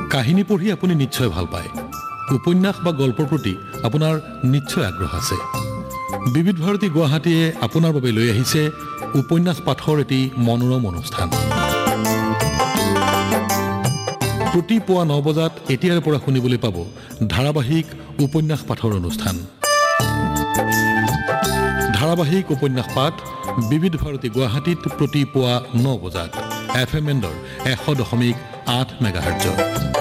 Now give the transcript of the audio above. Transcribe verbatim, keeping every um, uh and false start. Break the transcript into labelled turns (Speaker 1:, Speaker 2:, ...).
Speaker 1: কাহিনী পঢ়ি আপুনি নিশ্চয় ভাল পায় উপন্যাস বা গল্পৰ প্ৰতি আপোনাৰ নিশ্চয় আগ্ৰহ আছে বিবিধ ভাৰতী গুৱাহাটীয়ে আপোনাৰ বাবে লৈ আহিছে উপন্যাস পাঠৰ এটি মনোৰম অনুষ্ঠান প্ৰতি পুৱা ন বজাত এতিয়াৰ পৰা শুনিবলৈ পাব ধাৰাবাহিক উপন্যাস পাঠৰ অনুষ্ঠান ধাৰাবাহিক উপন্যাস পাঠ বিবিধ ভাৰতী গুৱাহাটীত প্ৰতি পুৱা ন বজাত এফ এম এণ্ডৰ এশ দশমিক আঠ মেগাহাৰ্টজত